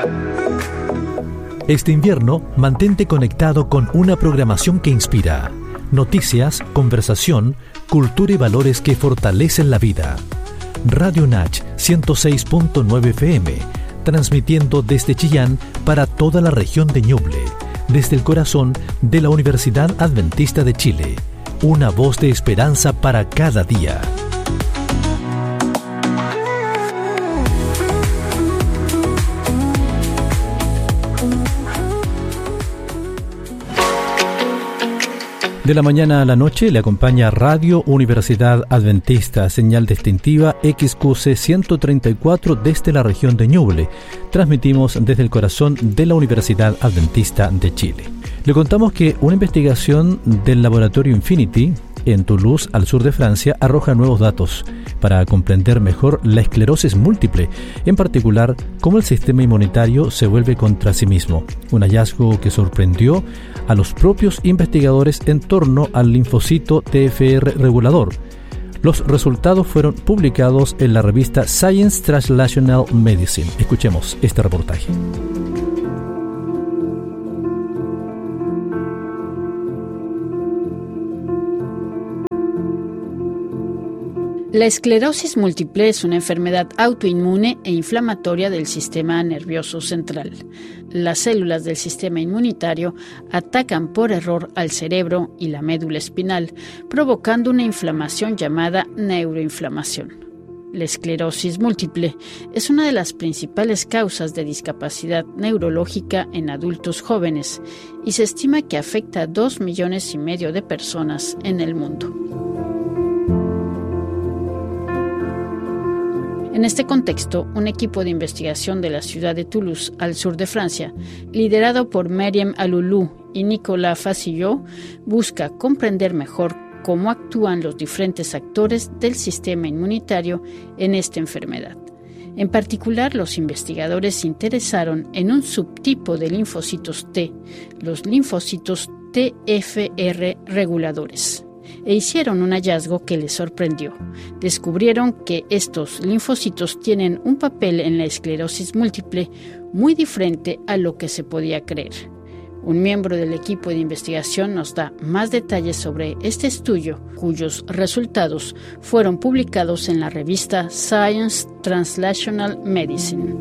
Este invierno, mantente conectado con una programación que inspira. Noticias, conversación, cultura y valores que fortalecen la vida. Radio Nach 106.9 FM, transmitiendo desde Chillán para toda la región de Ñuble, desde el corazón de la Universidad Adventista de Chile. Una voz de esperanza para cada día. De la mañana a la noche le acompaña Radio Universidad Adventista, señal distintiva XQC 134 desde la región de Ñuble. Transmitimos desde el corazón de la Universidad Adventista de Chile. Le contamos que una investigación del laboratorio Infinity en Toulouse, al sur de Francia, arroja nuevos datos para comprender mejor la esclerosis múltiple, en particular cómo el sistema inmunitario se vuelve contra sí mismo. Un hallazgo que sorprendió a los propios investigadores en torno al linfocito TFR regulador. Los resultados fueron publicados en la revista Science Translational Medicine. Escuchemos este reportaje. La esclerosis múltiple es una enfermedad autoinmune e inflamatoria del sistema nervioso central. Las células del sistema inmunitario atacan por error al cerebro y la médula espinal, provocando una inflamación llamada neuroinflamación. La esclerosis múltiple es una de las principales causas de discapacidad neurológica en adultos jóvenes y se estima que afecta a 2,5 millones de personas en el mundo. En este contexto, un equipo de investigación de la ciudad de Toulouse, al sur de Francia, liderado por Meriem Aloulou y Nicolas Fassillot, busca comprender mejor cómo actúan los diferentes actores del sistema inmunitario en esta enfermedad. En particular, los investigadores se interesaron en un subtipo de linfocitos T, los linfocitos TFR reguladores, e hicieron un hallazgo que les sorprendió. Descubrieron que estos linfocitos tienen un papel en la esclerosis múltiple muy diferente a lo que se podía creer. Un miembro del equipo de investigación nos da más detalles sobre este estudio, cuyos resultados fueron publicados en la revista Science Translational Medicine.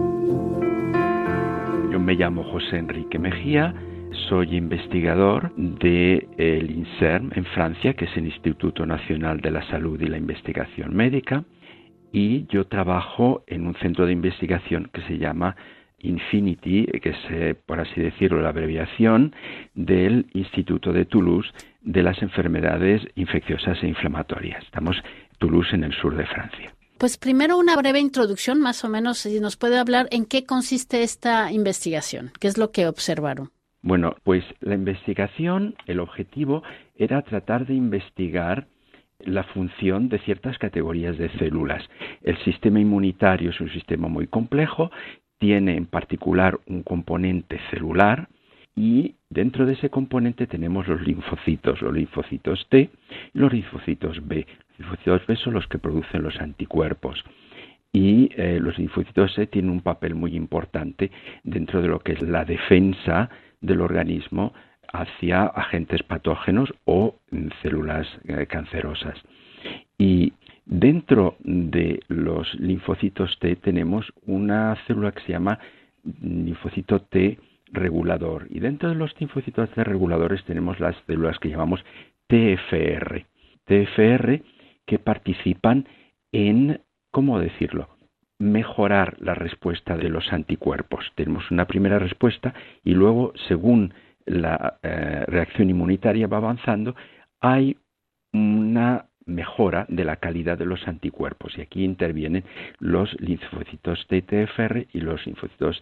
Yo me llamo José Enrique Mejía. Soy investigador del INSERM en Francia, que es el Instituto Nacional de la Salud y la Investigación Médica, y yo trabajo en un centro de investigación que se llama Infinity, que es, por así decirlo, la abreviación del Instituto de Toulouse de las enfermedades infecciosas e inflamatorias. Estamos en Toulouse, en el sur de Francia. Pues primero una breve introducción, más o menos, si nos puede hablar en qué consiste esta investigación, qué es lo que observaron. Bueno, pues la investigación, el objetivo era tratar de investigar la función de ciertas categorías de células. El sistema inmunitario es un sistema muy complejo, tiene en particular un componente celular y dentro de ese componente tenemos los linfocitos T y los linfocitos B. Los linfocitos B son los que producen los anticuerpos. Y los linfocitos T tienen un papel muy importante dentro de lo que es la defensa del organismo hacia agentes patógenos o células cancerosas. Y dentro de los linfocitos T tenemos una célula que se llama linfocito T regulador. Y dentro de los linfocitos T reguladores tenemos las células que llamamos TFR. TFR que participan en, ¿cómo decirlo?, mejorar la respuesta de los anticuerpos. Tenemos una primera respuesta y luego, según la reacción inmunitaria va avanzando, hay una mejora de la calidad de los anticuerpos. Y aquí intervienen los linfocitos TFR y los linfocitos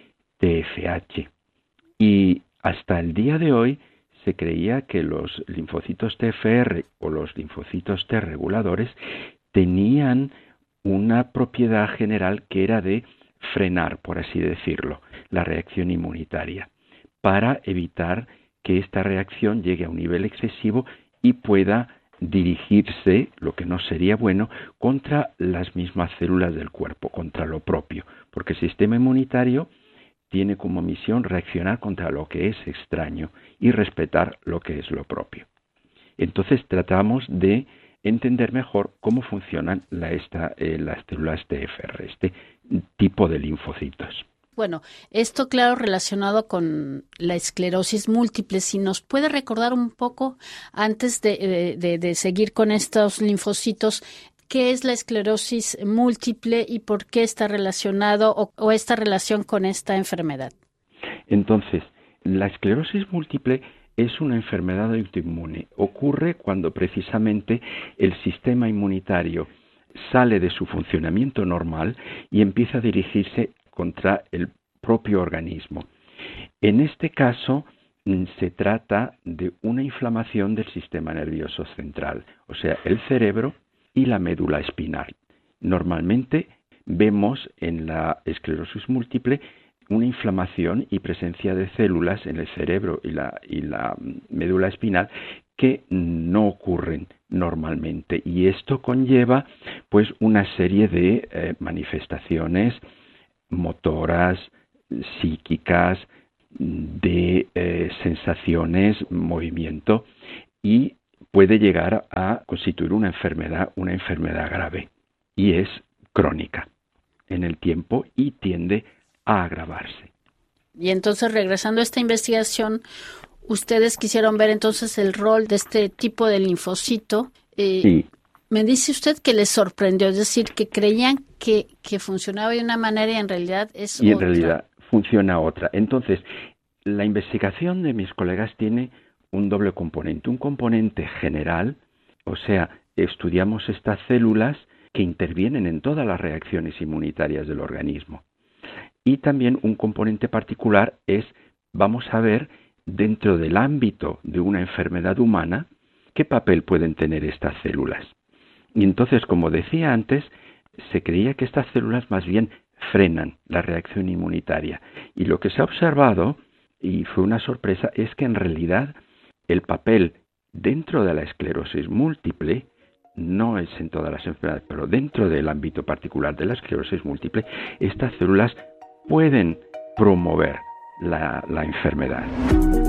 TFH. Y hasta el día de hoy se creía que los linfocitos TFR o los linfocitos T reguladores tenían una propiedad general que era de frenar, por así decirlo, la reacción inmunitaria, para evitar que esta reacción llegue a un nivel excesivo y pueda dirigirse, lo que no sería bueno, contra las mismas células del cuerpo, contra lo propio, porque el sistema inmunitario tiene como misión reaccionar contra lo que es extraño y respetar lo que es lo propio. Entonces tratamos de entender mejor cómo funcionan las células TFR, este tipo de linfocitos. Bueno, esto claro relacionado con la esclerosis múltiple, si nos puede recordar un poco antes de seguir con estos linfocitos, ¿qué es la esclerosis múltiple y por qué está relacionado o esta relación con esta enfermedad? Entonces, la esclerosis múltiple es una enfermedad autoinmune. Ocurre cuando precisamente el sistema inmunitario sale de su funcionamiento normal y empieza a dirigirse contra el propio organismo. En este caso, se trata de una inflamación del sistema nervioso central, o sea, el cerebro y la médula espinal. Normalmente vemos en la esclerosis múltiple una inflamación y presencia de células en el cerebro y la médula espinal que no ocurren normalmente, y esto conlleva pues una serie de manifestaciones motoras, psíquicas, de sensaciones, movimiento, y puede llegar a constituir una enfermedad grave, y es crónica en el tiempo y tiende a agravarse. Y entonces, regresando a esta investigación, ustedes quisieron ver entonces el rol de este tipo de linfocito. Sí. Me dice usted que les sorprendió, es decir, que creían que funcionaba de una manera y en realidad es otra. Y en realidad funciona otra. Entonces, la investigación de mis colegas tiene un doble componente. Un componente general, o sea, estudiamos estas células que intervienen en todas las reacciones inmunitarias del organismo. Y también un componente particular es, vamos a ver, dentro del ámbito de una enfermedad humana, qué papel pueden tener estas células. Y entonces, como decía antes, se creía que estas células más bien frenan la reacción inmunitaria. Y lo que se ha observado, y fue una sorpresa, es que en realidad el papel dentro de la esclerosis múltiple, no es en todas las enfermedades, pero dentro del ámbito particular de la esclerosis múltiple, estas células pueden promover la enfermedad.